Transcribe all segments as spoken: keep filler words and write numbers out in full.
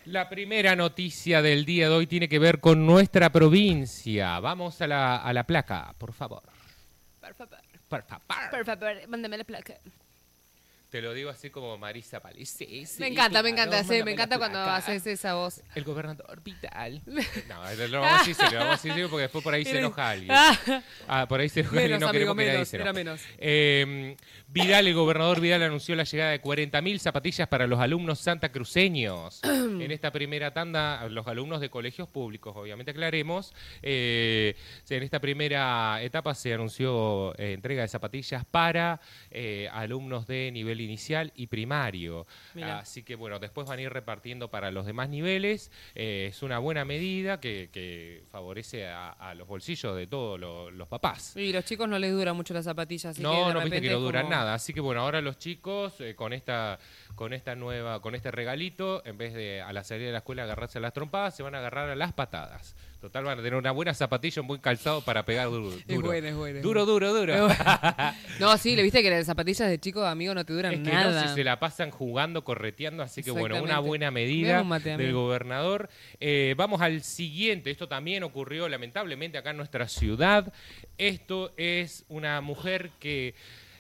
La primera noticia del día de hoy tiene que ver con nuestra provincia. Vamos a la, a la placa, por favor. Por favor. Por favor. Por favor, mándame la placa. Te lo digo así como Marisa Pali. Sí, sí, Me encanta, claro, me encanta, sí, me encanta la cuando placa. haces esa voz. El gobernador Vidal. No, lo vamos a decir serio, lo vamos a decir serio porque después por ahí se enoja alguien. Ah, por ahí se enoja alguien, Menos, no amigo, queremos que nadie menos, se era enoje. menos. Eh, Vidal, el gobernador Vidal anunció la llegada de cuarenta mil zapatillas para los alumnos santacruceños. En esta primera tanda, los alumnos de colegios públicos, obviamente aclaremos. Eh, en esta primera etapa se anunció eh, entrega de zapatillas para eh, alumnos de nivel inicial y primario. Mirá. Así que bueno, después van a ir repartiendo para los demás niveles. Eh, es una buena medida que, que favorece a, a los bolsillos de todos los, los papás. Y los chicos no les duran mucho las zapatillas. Así que No, de no, viste repente que no es duran como- nada. Así que bueno, ahora los chicos eh, con esta con esta nueva, con este regalito, en vez de a la salida de la escuela agarrarse a las trompadas, se van a agarrar a las patadas. Total, van a tener una buena zapatilla, un buen calzado para pegar duro. Es duro. buena, es buena. Duro, duro, duro. No, sí, le viste que las zapatillas de chico, amigo, no te duran Es que nada. no, si se la pasan jugando, correteando, así que bueno, una Exactamente. buena Me medida hago un mate, del amigo. gobernador. Eh, vamos al siguiente, esto también ocurrió lamentablemente acá en nuestra ciudad. Esto es una mujer que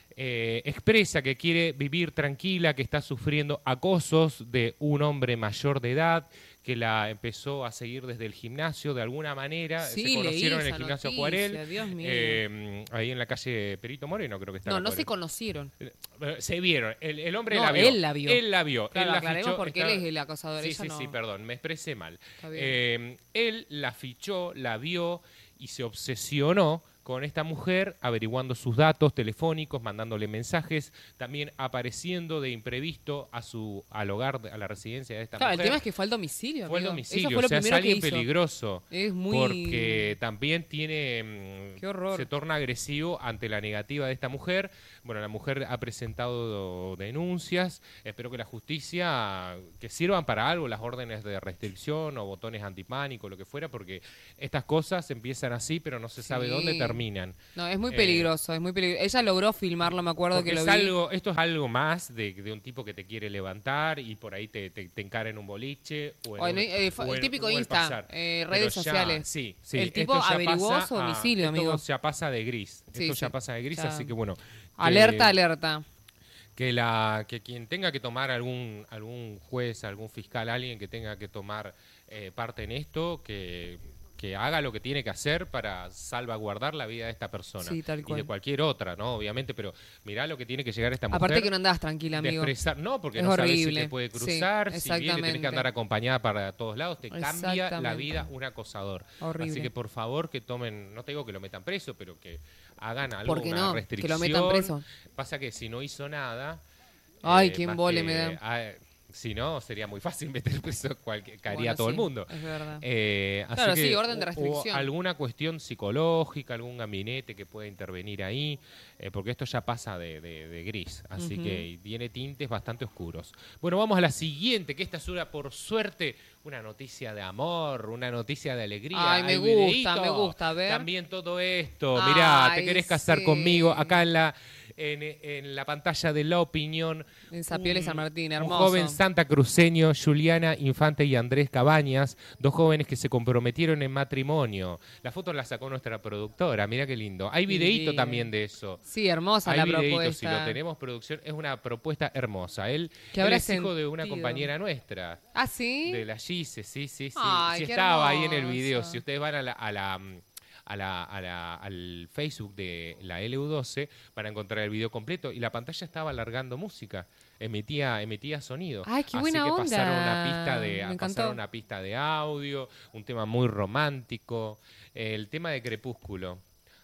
eh, expresa que quiere vivir tranquila, que está sufriendo acosos de un hombre mayor de edad, que la empezó a seguir desde el gimnasio de alguna manera. Sí, se conocieron en leí el esa gimnasio noticia, Juarel, Dios mío. eh, ahí en la calle Perito Moreno, creo que está. No, la no se Juarel. conocieron. Eh, Se vieron. El, el hombre No, la vio. él la vio. Él la vio. Claro, él la aclaremos fichó. porque Está- él es el acosador, Sí, ella sí, no. sí, perdón, me expresé mal. Está bien. Eh, él la fichó, la vio y se obsesionó con esta mujer, averiguando sus datos telefónicos, mandándole mensajes, también apareciendo de imprevisto a su al hogar, a la residencia de esta Claro, el mujer. tema es que fue al domicilio, Fue al amigo. domicilio, Eso fue lo o sea, es primero que alguien hizo. peligroso. Es muy... Porque también tiene... mm, Qué horror. Se torna agresivo ante la negativa de esta mujer. Bueno, la mujer ha presentado denuncias. Espero que la justicia, que sirvan para algo las órdenes de restricción o botones antipánico, lo que fuera, porque estas cosas empiezan así, pero no se sabe Sí. dónde terminan. No, es muy Eh, peligroso, es muy peligroso. Ella logró filmarlo, me acuerdo Porque que lo es vi. algo, esto es algo más de, de un tipo que te quiere levantar y por ahí te, te, te encara en un boliche. O en O en- un- eh, fue- o el en- típico o en Insta, pasar. eh, Pero redes ya- sociales. Sí, sí. El tipo esto ya averiguó pasa su a- domicilio, esto amigo. ya pasa de gris. Sí, esto sí. ya pasa de gris, Ya. así que bueno. que- Alerta, alerta. Que, la, que quien tenga que tomar algún, algún juez, algún fiscal, alguien que tenga que tomar eh, parte en esto, que, que haga lo que tiene que hacer para salvaguardar la vida de esta persona. Sí, tal y cual. de cualquier otra, ¿no? Obviamente, pero mirá lo que tiene que llegar esta mujer. Aparte que no andabas tranquila, de amigo. expresar- no, porque Es no sabes si horrible. te puede Sí, cruzar, si bien te tenés exactamente. que andar acompañada para todos lados, te cambia la Exactamente. vida un acosador. Horrible. Así que por favor que tomen, no te digo que lo metan preso, pero que hagan algo, ¿Por qué una no? Que restricción. lo metan preso. Pasa que si no hizo nada... Ay, eh, qué más embole que- me da. ah, si no, sería muy fácil meter preso, cualquier, caería Bueno, todo el sí, mundo. es verdad. Eh, así Claro, que, sí, orden de o- o restricción. alguna cuestión psicológica, algún gabinete que pueda intervenir ahí, eh, porque esto ya pasa de, de- de gris, así Ujú. que tiene tintes bastante oscuros. Bueno, vamos a la siguiente, que esta es una, por suerte, una noticia de amor, una noticia de alegría. Ay, me Hay gusta, videíto. me gusta, a ver. También todo esto, mirá, te Ay, querés casar sí. conmigo, acá en la... En, en la pantalla de La Opinión, En Sapiola y San Martín, hermoso. un joven santacruceño, Juliana Infante y Andrés Cabañas, dos jóvenes que se comprometieron en matrimonio. La foto la sacó nuestra productora, mira qué lindo. Hay videíto Bien. también de eso. Sí, hermosa Hay la videíto, si propuesta. lo tenemos producción, es una propuesta hermosa. Él, ¿Qué él habrá es hijo de una sentido? compañera nuestra, ¿Ah, sí? de la Gise, sí, sí, sí. Ay, sí qué estaba ahí en el hermoso. video. Si ustedes van a la... A la a la, a la- al Facebook de la L U doce para encontrar el video completo y la pantalla estaba alargando música, emitía emitía sonido. Ay, qué Así buena que onda. pasaron una pista de Me a- encantó. pasaron una pista de audio, un tema muy romántico, el tema de Crepúsculo.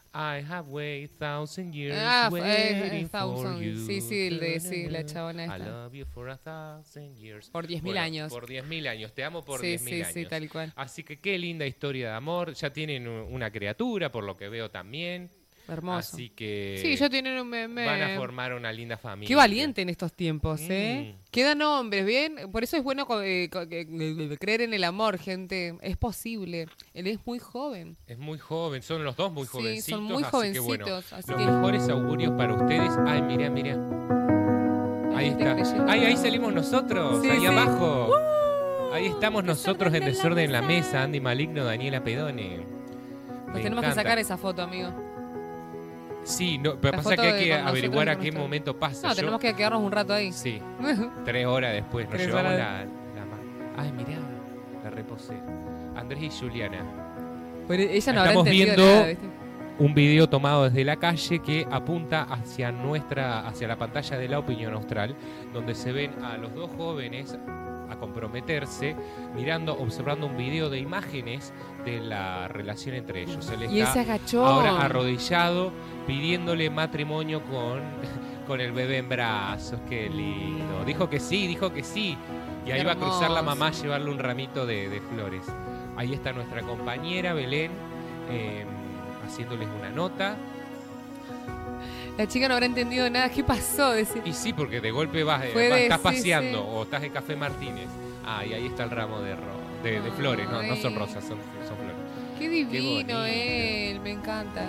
I have waited thousand years Ah, eh, waiting eh, thousand. for you. Sí, sí, el de- sí, la chabona I esta. love you for a thousand years. Por diez mil Bueno, años. Por diez mil años. Te amo por Sí, diez mil sí, años. sí, tal cual. Así que qué linda historia de amor. Ya tienen u- una criatura, por lo que veo también. Hermoso. Así que Sí, yo tienen un meme. van a formar una linda familia. Qué valiente en estos tiempos, ¿eh? Mm. Quedan hombres, ¿bien? Por eso es bueno co- eh, co- que- que- creer en el amor, gente. Es posible. Él es muy joven. Es muy joven, son los dos muy Sí, jovencitos. son muy así que bueno, jovencitos, así los que- mejores augurios para ustedes. Ay, mira, mira. Ahí Ay, está. estoy creyendo. Ay, ahí salimos nosotros, Sí, ahí sí. abajo. Ahí estamos nosotros en Desorden en la Mesa, Andy Maligno, Daniela Pedone. Nos tenemos que sacar esa foto, amigo. Sí, no, pero La pasa foto que hay de que con averiguar a nosotros qué con momento pasa. No, Yo- tenemos que quedarnos un rato ahí. Sí, tres horas después. Nos Tres llevamos horas. la, la ma- Ay, mirá, la reposé. Andrés y Juliana. Pero ella no habrá Estamos entendido viendo nada, ¿viste? un video tomado desde la calle que apunta hacia nuestra, hacia la pantalla de La Opinión Austral, donde se ven a los dos jóvenes a comprometerse, mirando, observando un video de imágenes de la relación entre ellos. Él Y él se está agachó. ahora arrodillado, pidiéndole matrimonio con, con el bebé en brazos. Qué lindo. Dijo que sí, dijo que sí. Y ahí Qué va a cruzar la hermoso. mamá a llevarle un ramito de, de flores. Ahí está nuestra compañera Belén, eh, haciéndoles una nota. La chica no habrá entendido nada. ¿Qué pasó? Decir, Y sí, porque de golpe vas, eh, Fue vas- de- estás sí, paseando sí. o estás en Café Martínez. Ah, y ahí está el ramo de, ro- de, de flores. No, no son Ay. rosas, son, son flores. qué divino bonito. él. Me encanta.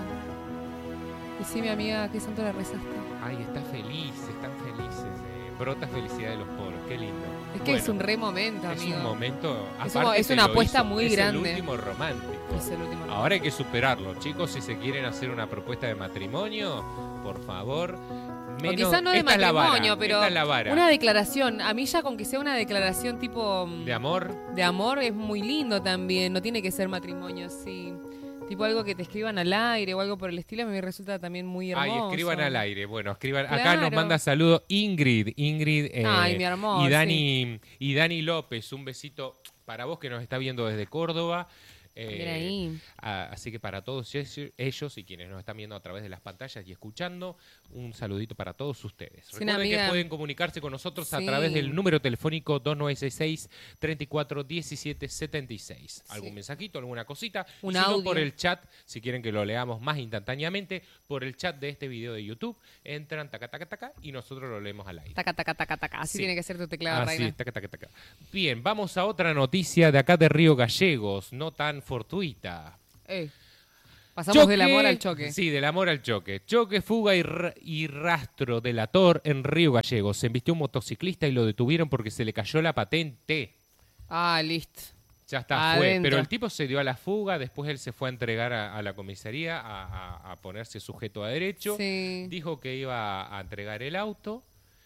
Decime, amiga, ¿qué santo le rezaste? Ay, está feliz, están felices. eh, brota felicidad de los poros, qué lindo. Es que Bueno, es un re momento, es amigo. un momento. Es aparte un- es se una lo apuesta hizo, muy es grande. el último romántico. Es el último. Ahora hay que superarlo, chicos. Si se quieren hacer una propuesta de matrimonio, por favor. O Menos, quizás no de esta es la vara, matrimonio, pero esta es la vara. una declaración. A mí ya con que sea una declaración tipo mm, de amor. de amor es muy lindo también. No tiene que ser matrimonio, sí. Tipo algo que te escriban al aire o algo por el estilo, a mí me resulta también muy hermoso. Ay, escriban al aire. Bueno, escriban. Acá Claro. nos manda saludos Ingrid. Ingrid. eh, Ay, mi hermoso, y Dani, y Dani López. Un besito para vos que nos está viendo desde Córdoba. Eh, Bien ahí. a- así que para todos ellos ellos y quienes nos están viendo a través de las pantallas y escuchando, un saludito para todos ustedes. Sí, Recuerden amiga. que pueden comunicarse con nosotros a Sí. través del número telefónico dos nueve seis seis, tres cuatro uno siete siete seis. ¿Algún Sí. mensajito, alguna cosita? Un y si no, audio. por el chat, si quieren que lo leamos más instantáneamente, por el chat de este video de YouTube, entran taca taca taca y nosotros lo leemos al aire. Taca, taca, taca, taca. Así Sí. tiene que ser tu teclado, Así reina. es, taca, taca, taca. Bien, vamos a otra noticia de acá de Río Gallegos, no tan fortuita. Eh, Pasamos Choque- del amor al choque. Sí, del amor al choque. Choque, fuga y, ra- y rastro delator en Río Gallegos. Se embistió un motociclista y lo detuvieron porque se le cayó la patente. Ah, listo. Ya está, fue. Adentro. Pero el tipo se dio a la fuga, después él se fue a entregar a, a la comisaría a, a- a ponerse sujeto a derecho. Sí. Dijo que iba a entregar el auto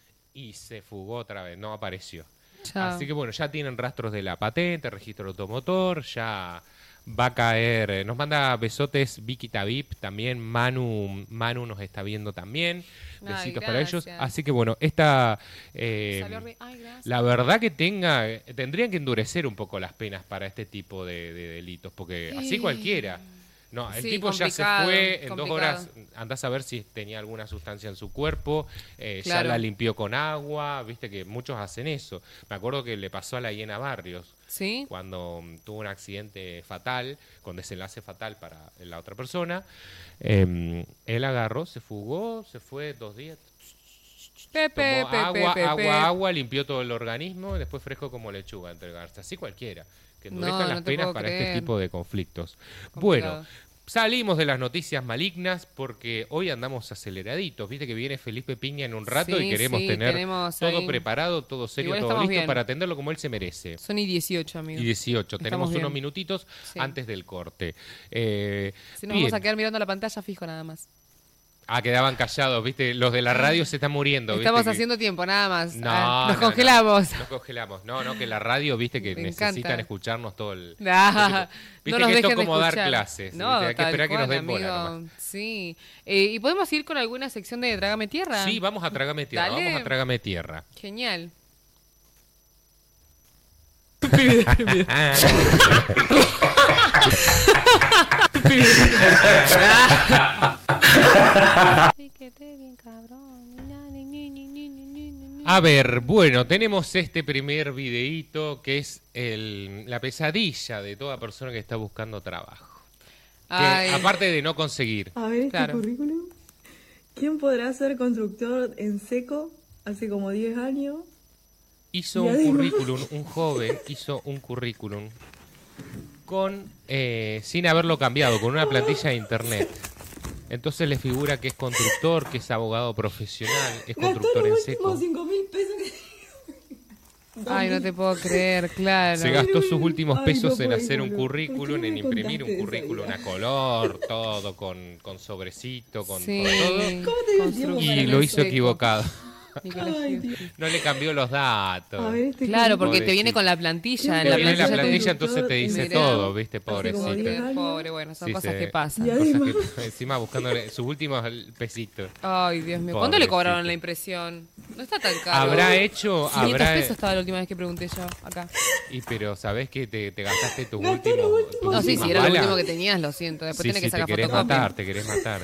y se fugó otra vez, no apareció. Chao. Así que bueno, ya tienen rastros de la patente, registro automotor, ya va a caer. eh, Nos manda besotes Vicky Tabip, también Manu, Manu nos está viendo también. Ay, Besitos para ellos. gracias. Así que bueno, esta eh, Salió re- Ay, gracias. la verdad que tenga, eh, tendrían que endurecer un poco las penas para este tipo de, de delitos, porque así Sí. cualquiera. No, el Sí, tipo ya se complicado, fue, en dos complicado. horas andás a ver si tenía alguna sustancia en su cuerpo, eh, ya Claro. la limpió con agua, viste que muchos hacen eso. Me acuerdo que le pasó a la Hiena Barrios, ¿Sí? cuando mm, tuvo un accidente fatal, con desenlace fatal para la otra persona. Eh, él agarró, se fugó, se fue dos días, Pepe, tomó pepe, agua, pepe. agua, agua, limpió todo el organismo y después fresco como lechuga entregarse. Así cualquiera, que endurezcan No, las no te penas puedo para creer. este tipo de conflictos. Complicado. Bueno, salimos de las noticias malignas porque hoy andamos aceleraditos. Viste que viene Felipe Piña en un rato Sí, y queremos sí, tener tenemos todo ahí- preparado, todo serio, Igual todo estamos listo bien. para atenderlo como él se merece. Son y dieciocho, amigo. Y dieciocho, tenemos bien. unos minutitos Sí. antes del corte. Eh, Si nos bien. vamos a quedar mirando la pantalla fijo nada más. Ah, quedaban callados, viste, los de la radio se están muriendo. ¿viste? Estamos que- haciendo tiempo, nada más. No, Ah, nos no, congelamos. No, nos congelamos. No, no, que la radio, viste, que Me necesitan encanta. escucharnos todo el... Ah, Viste no que nos esto dejen es como de dar escuchar. clases. No, ¿viste? Hay que tal esperar que nos cual, den bola amigo. nomás. Sí. Eh, ¿Y podemos ir con alguna sección de Trágame Tierra? Sí, vamos a Trágame Tierra, Dale. vamos a Trágame Tierra. Genial. A ver, bueno, tenemos este primer videíto que es el, la pesadilla de toda persona que está buscando trabajo. Que, Ay, aparte de no conseguir. A ver este Claro. currículum. ¿Quién podrá ser constructor en seco hace como diez años? Hizo Y un además- currículum, un joven hizo un currículum con eh, sin haberlo cambiado, con una plantilla de internet. Entonces le figura que es constructor, que es abogado profesional, es Gastó constructor los en últimos seco. cinco mil pesos que Ay, no te puedo creer, claro. Se gastó sus últimos Ay, pesos no en puedo, hacer un boludo. ¿Por currículum, qué en me imprimir un contaste currículum eso? a color, todo con, con sobrecito, con, Sí. con todo. ¿Cómo te dio tiempo Constru- Y para lo eso? hizo seco. equivocado. Mi Ay, colegio. Dios. No le cambió los datos. A ver, este Claro, como- porque te viene Pobrecito. con la plantilla. En Te la viene la plantilla, plantilla, te... entonces te dice Mirá. todo, ¿viste? Hace como Pobrecito. diez años. Pobre, bueno, son Sí, cosas se- que pasan. Y Cosas además- que encima buscándole sus últimos pesitos. Ay, Dios mío. ¿Cuánto le Pobrecito. cobraron la impresión? No está tan caro. Habrá hecho, quinientos habrá. pesos estaba la última vez que pregunté yo acá. Y pero sabés que te, te gastaste tus Gasté últimos. lo último. tus No, sí, últimas si era lo balas. último que tenías, lo siento. Después Sí, tenés sí, que te sacar querés fotocopia. matar, te querés matar.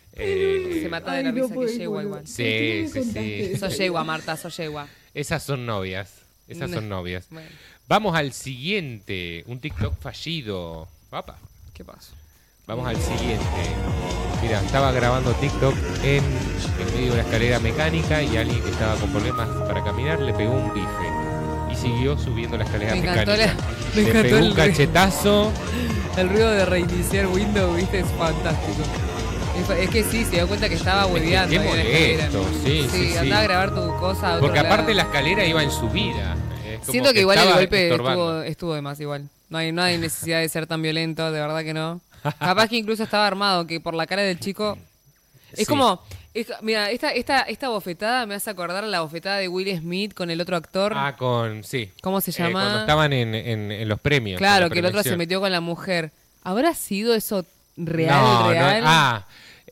Eh, Se mata de Ay, la no risa puedo, que yegua boludo. igual. ¿Por Sí, qué me sí, contaste sí. eso? Sos yegua, Marta, sos yegua. esas son novias. Esas No. son novias. Bueno, Vamos al siguiente. Un TikTok fallido. Papá. ¿qué pasó? Vamos al siguiente. Mira, estaba grabando TikTok en, en medio de una escalera mecánica y alguien que estaba con problemas para caminar le pegó un bife. Y siguió subiendo la escalera Me encantó mecánica. la- me le encantó pegó el un re- cachetazo. El ruido de reiniciar Windows, viste, es fantástico. Es, es que sí, se dio cuenta que estaba hueveando. Qué ahí en la escalera. molesto, sí, sí, sí. andá a grabar tu cosa a otro Porque aparte la lado. escalera iba en subida. Es como Siento que, igual el estaba golpe estorbando. estuvo, estuvo de más igual. No hay, no hay necesidad de ser tan violento, de verdad que no. Capaz que incluso estaba armado, que por la cara del chico... Es Sí. como... es- mira, esta, esta, esta bofetada me hace acordar a la bofetada de Will Smith con el otro actor. Ah, con, sí. ¿Cómo se Eh, llama? cuando estaban en, en, en los premios. en Claro, la que el otro se premiación. metió con la mujer. ¿Habrá sido eso real, No, no, real? ah,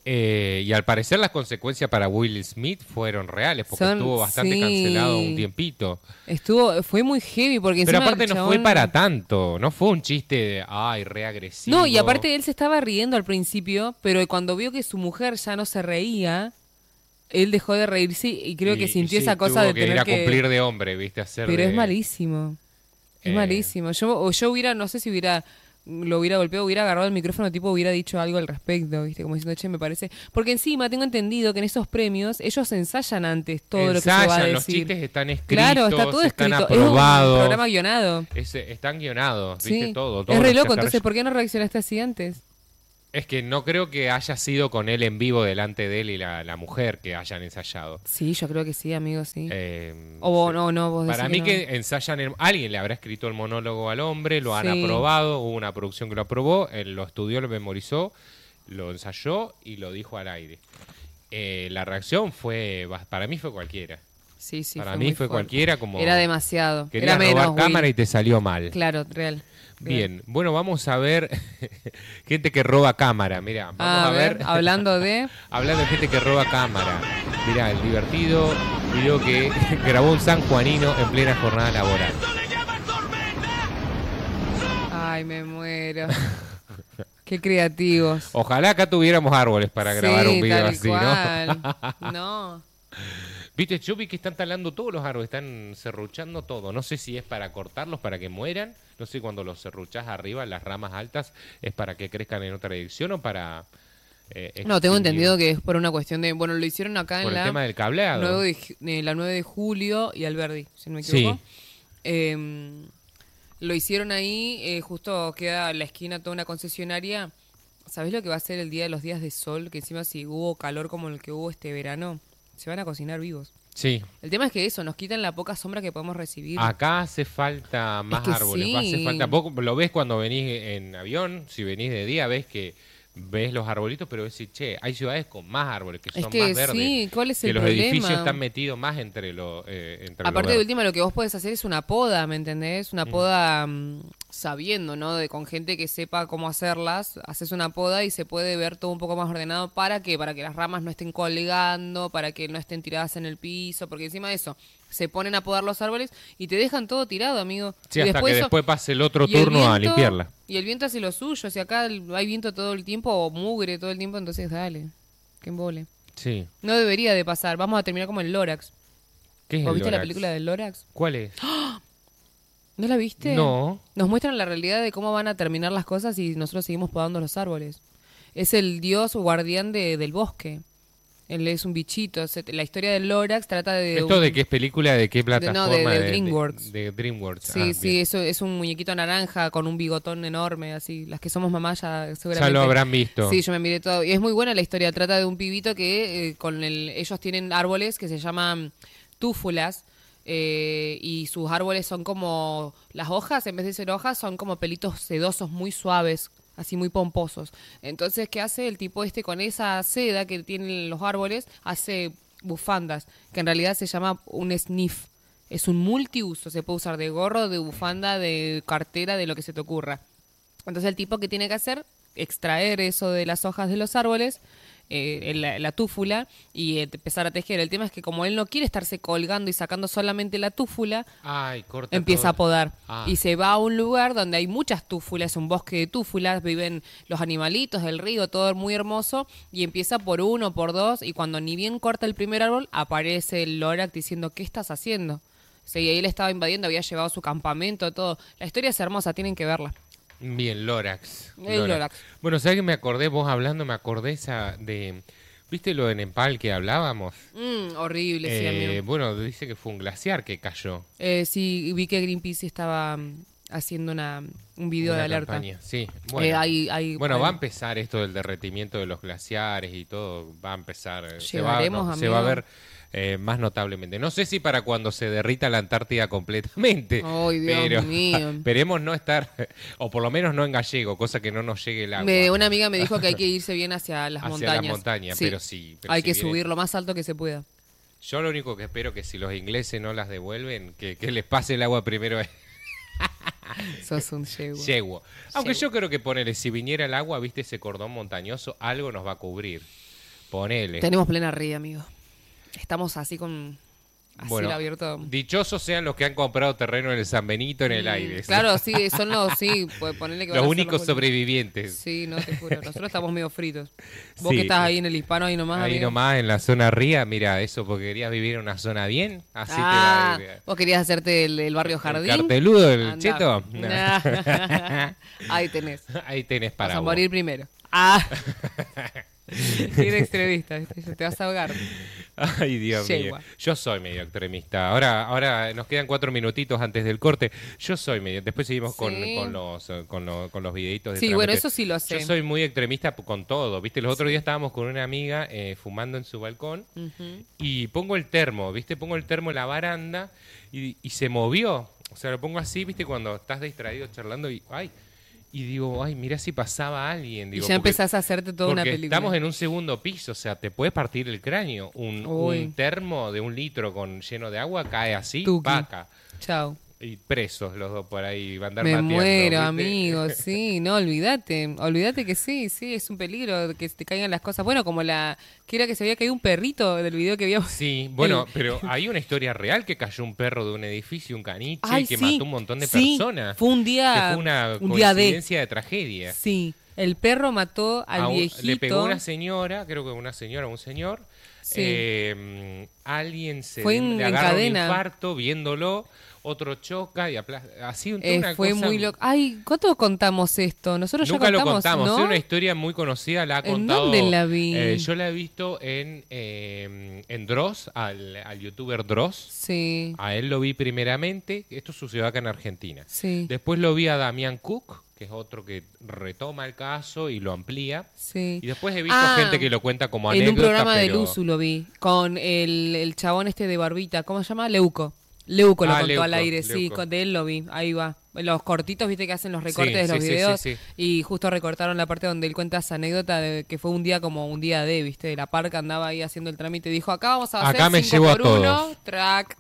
eh, y al parecer las consecuencias para Will Smith fueron reales, porque Son- estuvo bastante sí. cancelado un tiempito. Estuvo, fue muy heavy porque Pero encima aparte el no fue chabón- para tanto, no fue un chiste de, ay, re agresivo. No, y aparte él se estaba riendo al principio, pero cuando vio que su mujer ya no se reía, él dejó de reírse y creo que Y- sintió sí, esa cosa tuvo de que tener ir a que... cumplir de hombre, viste, hacer Pero de- es malísimo. Es Eh. malísimo. Yo, o yo hubiera, no sé si hubiera lo hubiera golpeado, hubiera agarrado el micrófono, tipo hubiera dicho algo al respecto, ¿viste? Como diciendo, che, me parece... Porque encima tengo entendido que en esos premios ellos ensayan antes todo lo que se va a Ensayan, decir. los chistes están escritos, Claro, está todo están escrito. aprobados. Es un programa guionado. Es- están guionados, viste, Sí. todo. todo es re lo que loco, hace entonces, Reyes. ¿por qué no reaccionaste así antes? Es que no creo que haya sido con él en vivo delante de él y la, la mujer que hayan ensayado. Sí, yo creo que sí, amigo, sí. Eh, o vos, sí. no, no, vos Para decís mí que no. que ensayan, el- alguien le habrá escrito el monólogo al hombre, lo han Sí. aprobado, hubo una producción que lo aprobó, él lo estudió, lo memorizó, lo ensayó y lo dijo al aire. Eh, la reacción fue, bas- para mí fue cualquiera. Sí, sí, para fue mí muy fue fuerte. cualquiera como... Era demasiado. Querías Era menos, robar cámara Will. y te salió mal. Claro, real. Bien, bueno, vamos a ver gente que roba cámara. Mira, vamos Ah, a ver. hablando de... Hablando de gente que roba cámara. Mira, el divertido video que grabó un sanjuanino en plena jornada laboral. Ay, me muero. Qué creativos. Ojalá acá tuviéramos árboles para grabar Sí, un video tal así, cual. ¿no? No. Viste, yo vi que están talando todos los árboles, están serruchando todo. No sé si es para cortarlos, para que mueran. No sé, cuando los serruchás arriba, las ramas altas, es para que crezcan en otra dirección o para... eh, No, tengo extinguir- entendido que es por una cuestión de... Bueno, lo hicieron acá Por en el la... tema del cableado. nueve de ju- eh, la nueve de julio y Alberdi, si no me Sí. equivoco. Eh, lo hicieron ahí, eh, justo queda en la esquina toda una concesionaria. ¿Sabés lo que va a ser el día de los días de sol? Que encima si hubo calor como el que hubo este verano, se van a cocinar vivos. Sí. El tema es que eso, nos quitan la poca sombra que podemos recibir. Acá hace falta más que árboles. sí. Hace falta poco. Lo ves cuando venís en avión. Si venís de día, ves que ves los arbolitos, pero decís, che, hay ciudades con más árboles que Es son que más verdes. sí, ¿cuál es que el los problema? edificios están metidos más entre los. Eh, entre lo Aparte de verde. última, lo que vos podés hacer es una poda, ¿me entendés? Una poda mm, sabiendo, ¿no? De con gente que sepa cómo hacerlas, haces una poda y se puede ver todo un poco más ordenado. ¿Para qué? Para que las ramas no estén colgando, para que no estén tiradas en el piso, porque encima de eso, se ponen a podar los árboles y te dejan todo tirado, amigo. Sí, Y hasta que eso- después pase el otro y el turno a viento- limpiarla. Y el viento hace lo suyo, si acá el- hay viento todo el tiempo o mugre todo el tiempo, entonces dale, que embole. Sí. No debería de pasar, vamos a terminar como el Lorax. ¿Qué es ¿Vos el viste la Lorax? película del Lorax? ¿Cuál es? ¿No la viste? No. Nos muestran la realidad de cómo van a terminar las cosas y nosotros seguimos podando los árboles. Es el dios guardián de, del bosque. Él es un bichito. Se- La historia del Lorax trata de... ¿Esto un- de qué es película? ¿De qué plataforma? no, de- de DreamWorks. De, de DreamWorks. Sí, Ah, sí, bien. eso es un muñequito naranja con un bigotón enorme, así. Las que somos mamás ya seguramente... Ya lo habrán visto. Sí, yo me miré todo. Y es muy buena la historia. Trata de un pibito que eh, con el, ellos tienen árboles que se llaman túfulas. eh, y sus árboles son como, las hojas, en vez de ser hojas, son como pelitos sedosos muy suaves, así muy pomposos. Entonces, ¿qué hace el tipo este con esa seda que tienen los árboles? Hace bufandas, que en realidad se llama un sniff. Es un multiuso, se puede usar de gorro, de bufanda, de cartera, de lo que se te ocurra. Entonces el tipo que tiene que hacer, extraer eso de las hojas de los árboles, eh, la, la túfula, y eh, empezar a tejer. El tema es que como él no quiere estarse colgando y sacando solamente la túfula, Ay, corta empieza todo. a podar. Ah. Y se va a un lugar donde hay muchas túfulas, un bosque de túfulas, viven los animalitos del río, todo muy hermoso, y empieza por uno, por dos, y cuando ni bien corta el primer árbol, aparece el Lorax diciendo, ¿qué estás haciendo? Sí, y ahí él estaba invadiendo, había llevado su campamento, todo. La historia es hermosa, tienen que verla. Bien, Lorax. El Lorax. Bueno, ¿sabes que me acordé, vos hablando, me acordé esa de... ¿Viste lo de Nepal que hablábamos? Mm, horrible, sí, Eh, amigo. bueno, dice que fue un glaciar que cayó. Eh, sí, vi que Greenpeace estaba mm, haciendo una, un video Una de alerta. campaña, sí. Bueno, Eh, hay- hay- bueno hay- va a empezar esto del derretimiento de los glaciares y todo, va a empezar. eh, Se va, Llegaremos, no, se va a amigo. ver eh, más notablemente. No sé si para cuando se derrita la Antártida completamente, Ay, Dios pero mío. esperemos no estar, o por lo menos no en gallego, cosa que no nos llegue el agua. Me- una amiga me dijo que hay que irse bien hacia las Hacia montañas. las montañas, pero sí, pero hay si que viene- subir lo más alto que se pueda. Yo lo único que espero que si los ingleses no las devuelven, que, que les pase el agua primero es Sos un yegua. Yeguo. Aunque Yegua. yo creo que ponele, si viniera el agua, viste ese cordón montañoso, algo nos va a cubrir. Ponele. Tenemos plena ría, amigo. Estamos así con... Así Bueno, el abierto. dichosos sean los que han comprado terreno en el San Benito en el Mm, aire. Claro, sí, son los... Sí, pues ponerle que van Los a ser únicos últimos. sobrevivientes. Sí, no, te juro. Nosotros estamos medio fritos. Vos Sí. que estás ahí en el hispano, ahí nomás, Ahí amigo. nomás en la zona ría, mira, eso porque querías vivir en una zona bien, así Ah, te la vos querías hacerte el, el barrio jardín. ¿El carteludo, el Andá. cheto? Nah. Ahí tenés. Ahí tenés Vas para a vos. morir primero. Ah. Bien extremista, ¿viste? Te vas a ahogar. Ay, Dios mío. Yegua. Yo soy medio extremista. Ahora, ahora nos quedan cuatro minutitos antes del corte. Yo soy medio. Después seguimos con, Sí. con los eh, con, lo- con los videitos de Sí, trámite. bueno, eso sí lo sé. Yo soy muy extremista p- con todo. Viste, los otros días estábamos con una amiga eh, fumando en su balcón Ujú. y pongo el termo, viste, pongo el termo en la baranda y, y se movió. O sea, lo pongo así, viste, cuando estás distraído charlando y ay. Y digo, ay, mira si pasaba alguien. Y Digo, ya porque- empezás a hacerte toda una porque película. estamos en un segundo piso, o sea, te puede partir el cráneo. Un, Uy. un termo de un litro con lleno de agua cae así, Tuki. paca. Chao. Y presos los dos por ahí, van a andar Me mateando, muero, ¿viste? amigo, sí, no, olvídate, olvídate que sí, sí, es un peligro que se te caigan las cosas. Bueno, como la, que era que se había caído un perrito del video que habíamos. Sí, bueno, El- pero hay una historia real que cayó un perro de un edificio, un caniche, Ay, que sí, mató un montón de sí, personas. fue un día, Que fue una un día de, coincidencia de tragedia. sí, el perro mató al A un- viejito. Le pegó una señora, creo que una señora o un señor. Sí. Eh, alguien se Fue en- le en agarra cadena. un infarto viéndolo, otro choca y apla- así toda Eh, una fue cosa- muy loco. Ay, ¿cuánto contamos esto? Nosotros Nunca ya lo contamos, contamos, ¿no? es una historia muy conocida, la ha ¿En contado. dónde la vi? eh, yo la he visto en, eh, en Dross, al, al youtuber Dross. Sí, A él lo vi primeramente, esto sucedió acá en Argentina. sí, Después lo vi a Damián Cook, que es otro que retoma el caso y lo amplía. sí. Y después he visto Ah, gente que lo cuenta como en anécdota. un programa de pero- Luzu lo vi, con el, el chabón este de barbita, ¿cómo se llama? Leuco. Leuco lo Ah, contó Leuco, al aire, sí, Leuco. con- de él lo vi, ahí va. Los cortitos, viste que hacen los recortes Sí, de los sí, sí, videos sí, sí. y justo recortaron la parte donde él cuenta esa anécdota de que fue un día como un día de, viste, la parca andaba ahí haciendo el trámite y dijo, acá vamos a hacer Acá me cinco llevo a por uno, todos. track.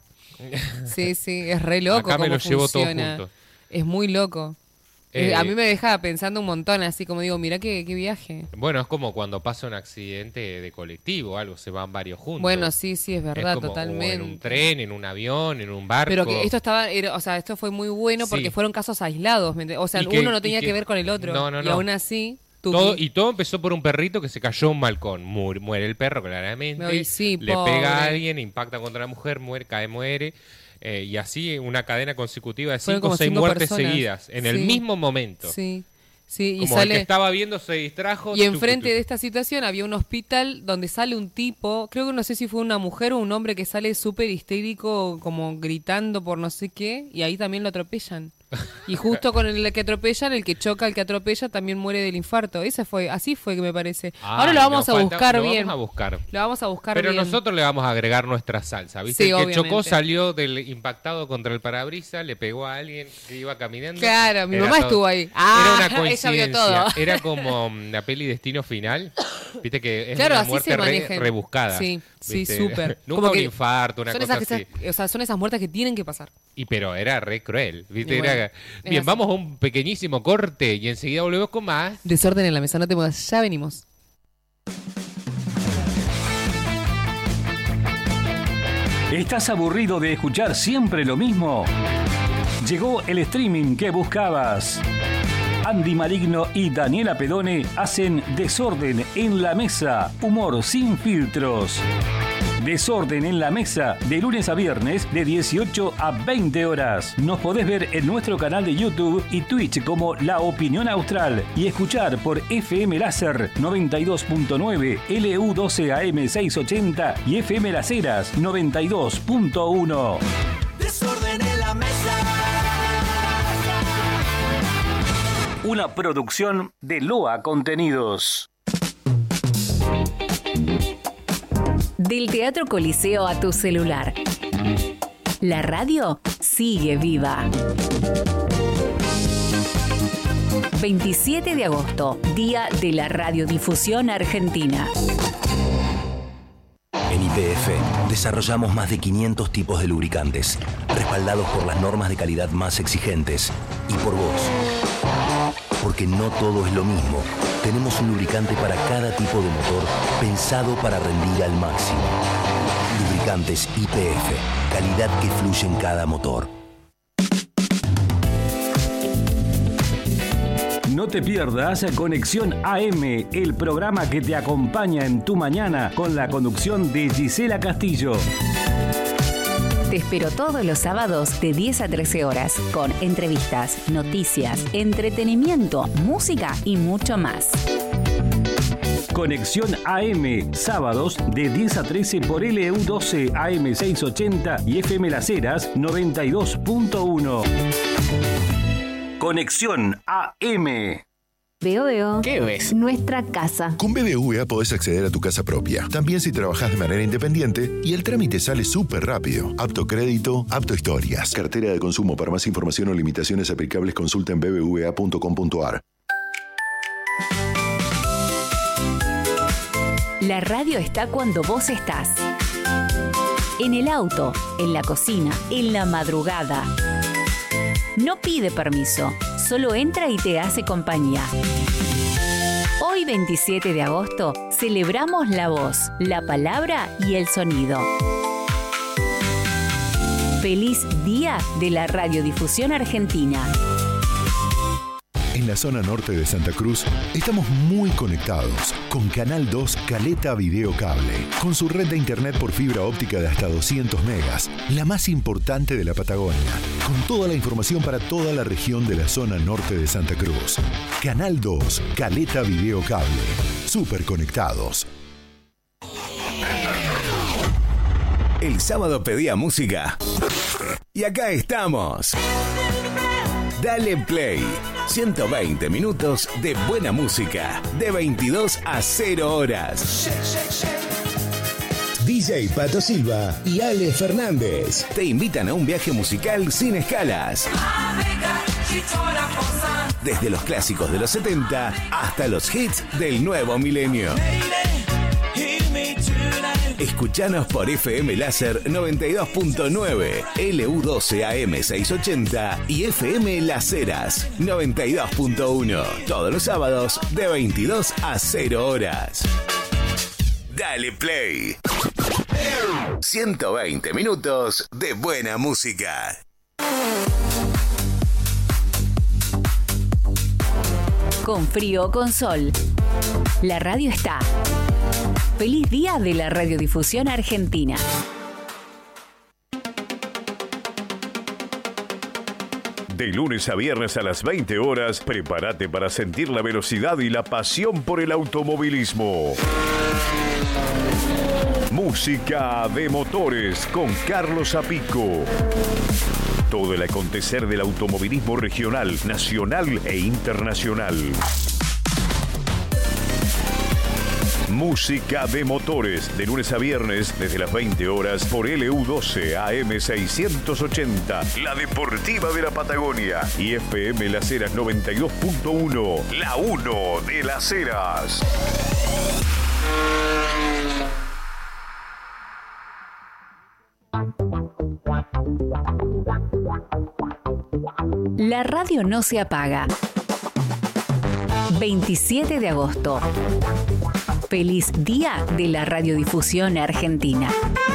Sí, sí, es re loco Acá me cómo los llevo todos funciona. juntos. Es muy loco. Eh, Eh, a mí me deja pensando un montón, así como digo, mira qué, qué viaje. Bueno, es como cuando pasa un accidente de colectivo o algo, se van varios juntos. Bueno, sí, sí, es verdad, Es como, o totalmente. en un tren, en un avión, en un barco. Pero que esto estaba, era- o sea, esto fue muy bueno porque Sí. fueron casos aislados, ¿me entiendes? O sea, Y que- uno no y tenía que- que ver con el otro. No, no, Y no. aún así, tú Todo, y todo empezó por un perrito que se cayó a un balcón. Mu- Muere el perro, claramente. Ay, sí, le pobre. pega a alguien, impacta contra la mujer, muere, cae, muere. Eh, y así una cadena consecutiva de Fueron cinco o como seis cinco muertes personas. seguidas en el Sí. mismo momento. Sí, sí, y Como el que sale... estaba viendo se distrajo. Y tuc, enfrente tuc, de esta situación había un hospital donde sale un tipo, creo que no sé si fue una mujer o un hombre que sale súper histérico, como gritando por no sé qué, y ahí también lo atropellan. Y justo con el que atropellan, el que choca, el que atropella, también muere del infarto. Ese fue, así fue que me parece. Ay, Ahora lo vamos a nos buscar falta- bien. Lo vamos a buscar. Lo vamos a buscar Pero bien. nosotros le vamos a agregar nuestra salsa, ¿viste? Sí, el que obviamente. chocó salió del impactado contra el parabrisas, le pegó a alguien que iba caminando. Claro, mi Era mamá todo- estuvo ahí. Ah, era una ella coincidencia. vio todo. Era como mm, la peli Destino Final. Viste que es Claro, una así muerte se re- manejan. rebuscada. Sí, sí, ¿viste? súper. Nunca Como un que infarto, una son cosa esas, así. esas- o sea, son esas muertes que tienen que pasar. Y pero era re cruel, ¿viste? Y bueno, Era- es Bien, así. vamos a un pequeñísimo corte y enseguida volvemos con más. Desorden en la mesa, no te muevas, ya venimos. ¿Estás aburrido de escuchar siempre lo mismo? Llegó el streaming que buscabas. Andy Maligno y Daniela Pedone hacen Desorden en la Mesa, humor sin filtros. Desorden en la Mesa, de lunes a viernes, de dieciocho a veinte horas. Nos podés ver en nuestro canal de YouTube y Twitch como La Opinión Austral y escuchar por F M Láser noventa y dos punto nueve, L U doce A M seiscientos ochenta y F M Las Heras noventa y dos punto uno. Desorden en la mesa. Una producción de Loa Contenidos. Del Teatro Coliseo a tu celular. La radio sigue viva. veintisiete de agosto, Día de la Radiodifusión Argentina. En Y P F desarrollamos más de quinientos tipos de lubricantes, respaldados por las normas de calidad más exigentes y por vos. Porque no todo es lo mismo. Tenemos un lubricante para cada tipo de motor pensado para rendir al máximo. Lubricantes Y P F, calidad que fluye en cada motor. No te pierdas Conexión A M, el programa que te acompaña en tu mañana con la conducción de Gisela Castillo. Te espero todos los sábados de diez a trece horas con entrevistas, noticias, entretenimiento, música y mucho más. Conexión A M, sábados de diez a trece por L U doce A M seiscientos ochenta y F M Las Heras noventa y dos punto uno. Conexión A M. Veo, veo. ¿Qué ves? Nuestra casa. Con B B V A podés acceder a tu casa propia, también si trabajás de manera independiente, y el trámite sale súper rápido. Apto crédito, apto historias. Cartera de consumo. Para más información o limitaciones aplicables, consulta en b b v a punto com punto a r. La radio está cuando vos estás. En el auto, en la cocina, en la madrugada. No pide permiso, solo entra y te hace compañía. Hoy, veintisiete de agosto, celebramos la voz, la palabra y el sonido. Feliz Día de la Radiodifusión Argentina. En la zona norte de Santa Cruz estamos muy conectados con Canal dos Caleta Video Cable, con su red de internet por fibra óptica de hasta doscientos megas, la más importante de la Patagonia, con toda la información para toda la región de la zona norte de Santa Cruz. Canal dos Caleta Video Cable, súper conectados. El sábado pedía música. Y acá estamos. Dale Play. ciento veinte minutos de buena música. De veintidós a cero horas. D J Pato Silva y Ale Fernández te invitan a un viaje musical sin escalas. Desde los clásicos de los setenta hasta los hits del nuevo milenio. Escuchanos por F M Láser noventa y dos punto nueve, L U doce A M seiscientos ochenta y F M Las Heras noventa y dos punto uno. Todos los sábados de veintidós a cero horas. Dale Play. ciento veinte minutos de buena música. Con frío o con sol, la radio está. Feliz Día de la Radiodifusión Argentina. De lunes a viernes a las veinte horas, prepárate para sentir la velocidad y la pasión por el automovilismo. Música de motores con Carlos Apico. Todo el acontecer del automovilismo regional, nacional e internacional. Música de motores, de lunes a viernes, desde las veinte horas, por L U doce A M seiscientos ochenta, la deportiva de la Patagonia, y F M Las Heras noventa y dos punto uno, la uno de Las Heras. La radio no se apaga. veintisiete de agosto. Feliz Día de la Radiodifusión Argentina.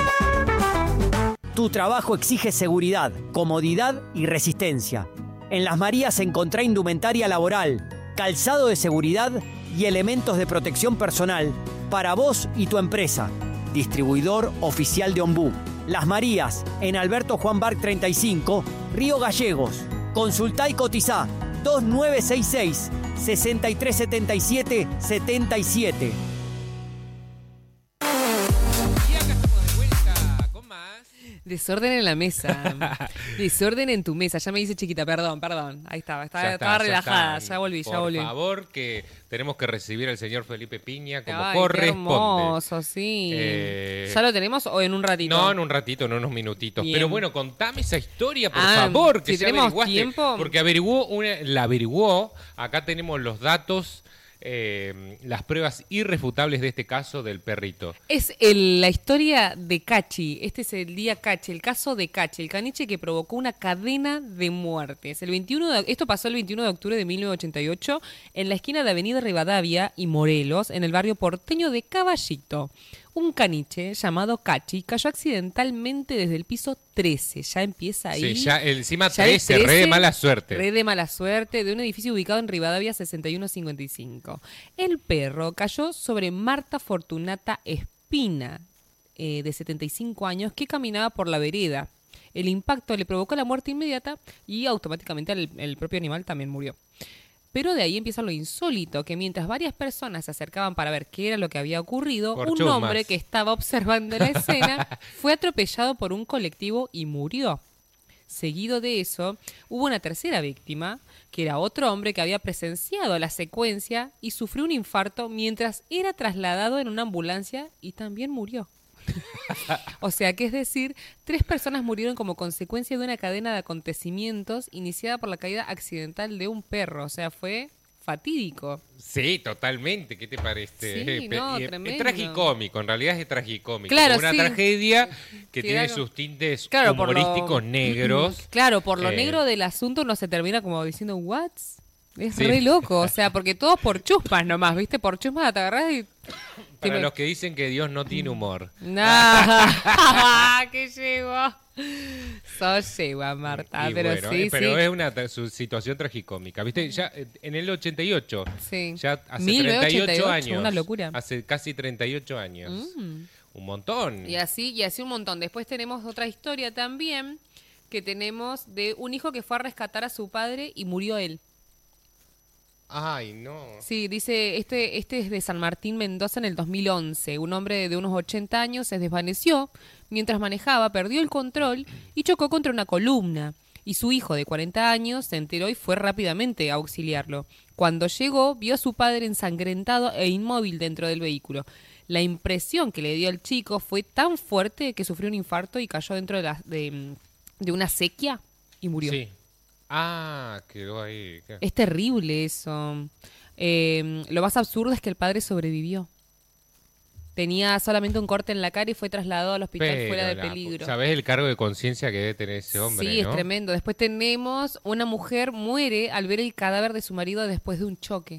Tu trabajo exige seguridad, comodidad y resistencia. En Las Marías encontrá indumentaria laboral, calzado de seguridad y elementos de protección personal para vos y tu empresa. Distribuidor oficial de Ombú. Las Marías, en Alberto Juan Barc treinta y cinco, Río Gallegos. Consultá y cotizá dos nueve seis seis, seis tres siete siete, siete siete. Desorden en la mesa. Desorden en tu mesa. Ya me dice chiquita, perdón, perdón. Ahí estaba, estaba, Ya está, estaba ya relajada. está. Ya volví, Por ya volví. Por favor, que tenemos que recibir al señor Felipe Piña como Ay, corresponde. qué hermoso, sí. Eh, ¿Ya lo tenemos o en un ratito? No, en un ratito, en unos minutitos. Bien. Pero bueno, contame esa historia, por Ah, favor, que si ya tenemos averiguaste. tiempo. Porque averiguó una, la averiguó. Acá tenemos los datos, eh, las pruebas irrefutables de este caso del perrito. Es el- la historia de Cachi. Este es el día Cachi, el caso de Cachi, el caniche que provocó una cadena de muertes. El veintiuno de, esto pasó el veintiuno de octubre de mil novecientos ochenta y ocho en la esquina de Avenida Rivadavia y Morelos, en el barrio porteño de Caballito. Un caniche llamado Cachi cayó accidentalmente desde el piso trece. Ya empieza ahí. Sí, ya encima Ya el trece, re de mala suerte. Re de mala suerte, de un edificio ubicado en Rivadavia sesenta y uno cincuenta y cinco. El perro cayó sobre Marta Fortunata Espina, eh, de setenta y cinco años, que caminaba por la vereda. El impacto le provocó la muerte inmediata y automáticamente el, el propio animal también murió. Pero de ahí empieza lo insólito, que mientras varias personas se acercaban para ver qué era lo que había ocurrido, Por un chumas. hombre que estaba observando la escena fue atropellado por un colectivo y murió. Seguido de eso, hubo una tercera víctima, que era otro hombre que había presenciado la secuencia y sufrió un infarto mientras era trasladado en una ambulancia y también murió. O sea, que es decir, tres personas murieron como consecuencia de una cadena de acontecimientos iniciada por la caída accidental de un perro. O sea, fue fatídico. Sí, totalmente. ¿Qué te parece? Sí, Eh, pe- no, y es- tremendo. Es tragicómico, en realidad es tragicómico. Claro, Como una sí. tragedia que Sí, tiene claro. sus tintes Claro, por lo- humorísticos negros. Claro, por lo Eh, negro del asunto uno se termina como diciendo, ¿what? Es Sí. re loco, o sea, porque todos por chuspas nomás, ¿viste? Por chuspas te agarrás y... Para te- los que dicen que Dios no tiene humor. Nah, que llegó. Sos llegua, Marta, Y pero bueno, sí, eh, pero sí. es una tra- su situación tragicómica. ¿Viste? Ya eh, en el ochenta y ocho, Sí. ya hace mil novecientos ochenta y treinta y ocho ocho, años. una locura. Hace casi treinta y ocho años. Mm. Un montón. Y así, y así un montón. Después tenemos otra historia también, que tenemos de un hijo que fue a rescatar a su padre y murió él. Ay, no. Sí, dice, este, este es de San Martín, Mendoza, en el dos mil once. Un hombre de unos ochenta años se desvaneció mientras manejaba, perdió el control y chocó contra una columna. Y su hijo de cuarenta años se enteró y fue rápidamente a auxiliarlo. Cuando llegó, vio a su padre ensangrentado e inmóvil dentro del vehículo. La impresión que le dio al chico fue tan fuerte que sufrió un infarto y cayó dentro de, la, de, de una sequía y murió. Sí. Ah, quedó ahí. ¿Qué? Es terrible eso. Eh, lo más absurdo es que el padre sobrevivió. Tenía solamente un corte en la cara y fue trasladado al hospital Pero fuera de la peligro. pu- ¿Sabés el cargo de conciencia que debe tener ese hombre? Sí, ¿no? es tremendo. Después tenemos una mujer muere al ver el cadáver de su marido después de un choque.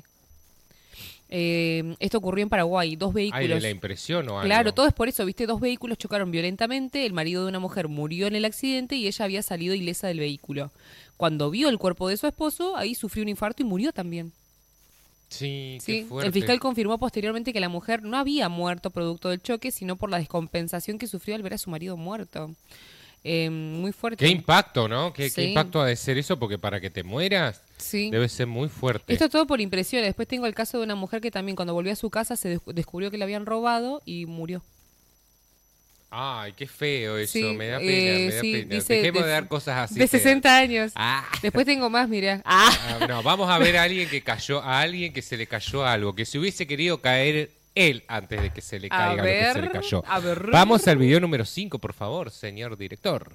Eh, esto ocurrió en Paraguay. Dos vehículos. Ay, de la impresión o algo. Claro, todo es por eso, ¿viste? Dos vehículos chocaron violentamente, el marido de una mujer murió en el accidente y ella había salido ilesa del vehículo. Cuando vio el cuerpo de su esposo, ahí sufrió un infarto y murió también. Sí, qué Sí, fuerte. el fiscal confirmó posteriormente que la mujer no había muerto producto del choque, sino por la descompensación que sufrió al ver a su marido muerto. Eh, muy fuerte. Qué impacto, ¿no? Qué, Sí. qué impacto ha de ser eso, porque para que te mueras Sí. debe ser muy fuerte. Esto es todo por impresiones. Después tengo el caso de una mujer que también cuando volvió a su casa se descu- descubrió que le habían robado y murió. Ay, qué feo eso, Sí, me da pena, eh, me da sí, pena. dice Dejemos de, de- dar cosas así. De feas. sesenta años. Ah. Después tengo más, mira. Ah. Ah, no, vamos a ver a alguien que cayó, a alguien que se le cayó algo, que se hubiese querido caer él antes de que se le A caiga lo que se le ver, cayó. a ver. Vamos al video número cinco, por favor, señor director.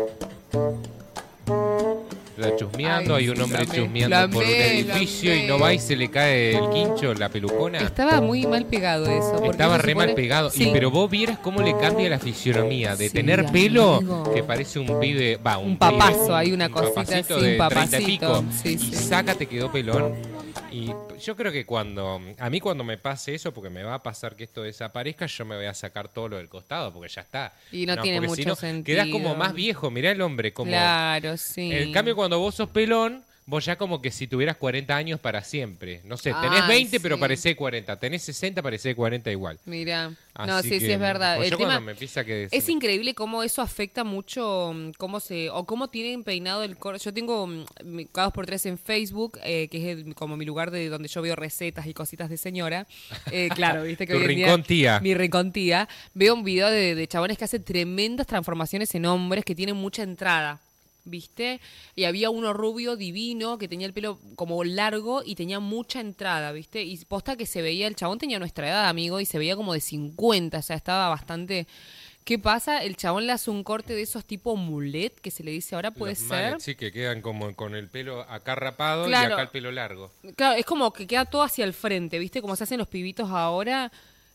Está chusmeando, Ay, hay un sí, hombre lo amé, chusmeando lo por un amé, edificio lo y no amé. va y se le cae el quincho, la pelucona. Estaba muy mal pegado eso. porque Estaba se re mal supone- pegado. Sí. Y pero vos vieras cómo le cambia la fisionomía. De Sí, tener pelo, amigo. que parece un pibe. Va, un, Un papazo, pibe, hay una un cosita papacito así, de un treinta y pico. papacito. Sí, y sí. saca, te quedó pelón. Y yo creo que cuando. A mí, cuando me pase eso, porque me va a pasar que esto desaparezca, yo me voy a sacar todo lo del costado, porque ya está. Y no tiene porque mucho si no, sentido. Quedás como más viejo. Mirá el hombre, como. Claro, sí. En cambio, cuando vos sos pelón, vos ya como que si tuvieras cuarenta años para siempre. No sé, tenés Ay, veinte, pero sí. parecés cuarenta. Tenés sesenta, parecés cuarenta igual. Mira. No, Así sí, sí, que, es verdad. pues El yo tema cuando me empieza que es increíble cómo eso afecta mucho mm, cómo se o cómo tienen peinado el corte. Yo tengo mm, mi- cada dos por tres en Facebook, eh, que es el- como mi lugar de donde yo veo recetas y cositas de señora. Eh, claro, viste que Tu hoy en día- rincón tía. Mi rincón tía. Veo un video de, de chabones que hacen tremendas transformaciones en hombres que tienen mucha entrada. ¿Viste? Y había uno rubio divino que tenía el pelo como largo y tenía mucha entrada, ¿viste? Y posta que se veía, el chabón tenía nuestra edad, amigo, y se veía como de cincuenta, o sea, estaba bastante... ¿Qué pasa? El chabón le hace un corte de esos tipo mulet, que se le dice ahora, puede Los ser. mallets, sí, que quedan como con el pelo acá rapado Claro. y acá el pelo largo. Claro, es como que queda todo hacia el frente, ¿viste? Como se hacen los pibitos ahora.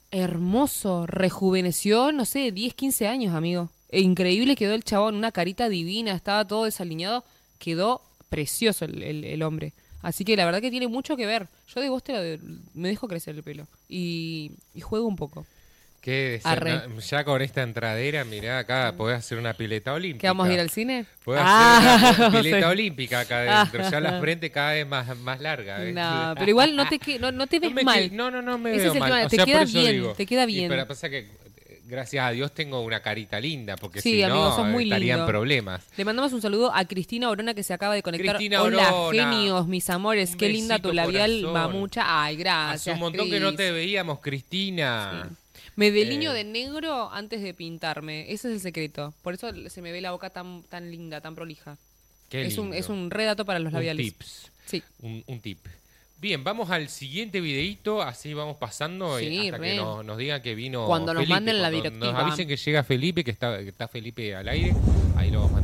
Hermoso, rejuveneció, no sé, diez, quince años, amigo. E increíble quedó el chabón, una carita divina, estaba todo desaliñado. Quedó precioso el, el- el hombre. Así que la verdad que tiene mucho que ver. Yo de vos te lo- me dejo crecer el pelo. Y, y juego un poco. ¿Qué? Arre. No, ya con esta entradera, mirá, acá podés hacer una pileta olímpica. ¿Que vamos a ir al cine? Podés Ah, hacer una no pileta sé. olímpica acá adentro. Ya la frente cada vez más, más larga. ¿ves? No, pero igual no te, que- no, no te ves No me mal. que- no, no, no me Ese veo es el mal. tema, O te sea, queda por eso bien, digo, te queda y bien. pero pasa que, eh, gracias a Dios, tengo una carita linda, porque Sí, si amigo, no, sos muy estarían lindo. problemas. Le mandamos un saludo a Cristina Orona que se acaba de conectar. Cristina Hola, Orona. genios, mis amores. Un Qué linda tu besito, labial, corazón. mamucha. Ay, gracias. Hace un montón que no te veíamos, Cristina. Me deliño Eh. de negro antes de pintarme. Ese es el secreto. Por eso se me ve la boca tan, tan linda, tan prolija. Qué es un lindo. es un re dato para los Un labiales. tips. Sí. Un, un tip. Bien, vamos al siguiente videíto, así vamos pasando y Sí, hasta re. que nos, nos digan que vino Cuando nos Felipe. manden la Cuando directiva. Nos avisen que llega Felipe, que está, que está Felipe al aire, ahí lo vamos a